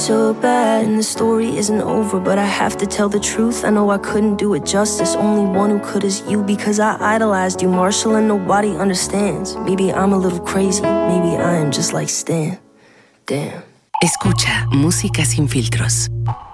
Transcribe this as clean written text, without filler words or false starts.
So bad, and the story isn't over, but I have to tell the truth. I know I couldn't do it justice. Only one who could is you, because I idolized you, Marshall, and nobody understands. Maybe I'm a little crazy, maybe I am just like Stan. Damn. Escucha Música sin filtros.